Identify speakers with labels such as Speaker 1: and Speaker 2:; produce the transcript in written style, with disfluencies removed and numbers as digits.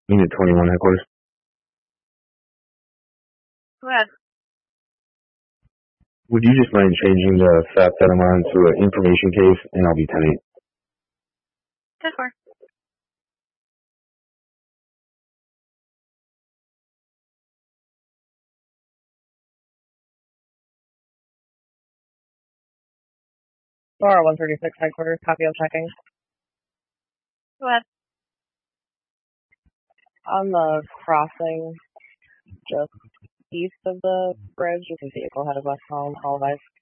Speaker 1: Unit 21 headquarters.
Speaker 2: Go ahead.
Speaker 1: Would you just mind changing the FAP that I'm on to an information case, and I'll be 10-8.
Speaker 2: 10-4.
Speaker 3: Bar 136 headquarters, copy of checking.
Speaker 2: Go ahead.
Speaker 3: On the crossing, just east of the bridge, there's a vehicle headed west home, all advised.